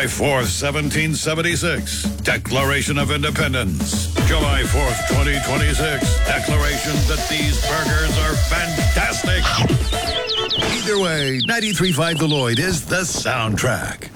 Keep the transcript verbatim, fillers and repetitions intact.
July fourth, seventeen seventy-six, Declaration of Independence. July fourth, twenty twenty-six, Declaration that these burgers are fantastic. Either way, ninety-three point five The Lloyd is the soundtrack.